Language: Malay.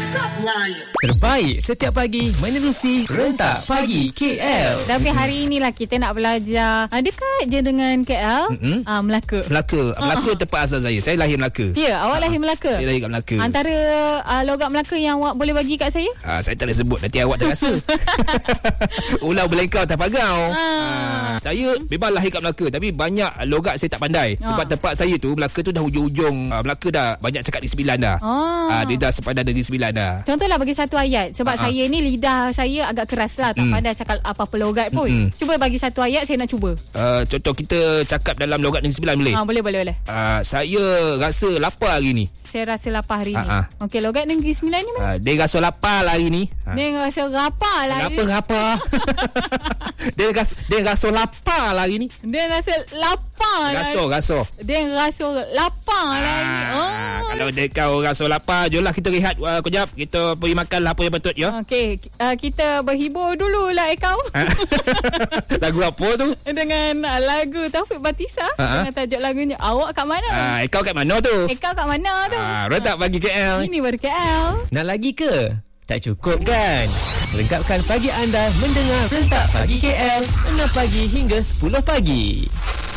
Terbaik setiap pagi menerusi Rentak Pagi KL. Tapi hari inilah kita nak belajar dekat je dengan KL. Melaka. Melaka tempat asal saya. Saya lahir Melaka. Ya, awak lahir Melaka. Saya lahir kat Melaka. Antara logat Melaka yang awak boleh bagi kat saya? Saya tak boleh sebut, nanti awak terasa. Ulau belengkau atas pagau. Saya memang lahir kat Melaka, tapi banyak logat saya tak pandai. Sebab tempat saya tu, Melaka tu dah hujung-hujung. Melaka dah banyak cakap di sembilan dah. Dia dah sepadan dari sembilan dah. Contohlah bagi satu ayat. Sebab saya ni lidah saya agak keras lah. Tak pandai cakap apa-apa logat pun. Cuba bagi satu ayat, saya nak cuba. Contoh kita cakap dalam logat Negeri Sembilan boleh? Boleh. Saya rasa lapar hari ni. Saya rasa lapar hari ni. Okey, logat Negeri Sembilan ni mana? Dia rasa lapar lah hari ni. Dia rasa lapar lah hari ni. Apa? Dia rasa lapar lah hari ni. Dia rasa lapar lah. Rasa. Dia rasa lapar lah hari ni. Kalau kau rasa lapar, jomlah kita rehat kejap. Kita pergi makan lah apa yang patut ya. Okey, kita berhibur dululah kau. Lagu apa tu? Dengan lagu Taufik Batisa. Dengan tajuk lagunya Awak Kat Mana? Kau kat mana tu? Kau kat mana tu? Rentak Pagi KL. Ini baru KL. Nak lagi ke? Tak cukup kan? Lengkapkan pagi anda mendengar Rentak Pagi KL 6 pagi hingga 10 pagi.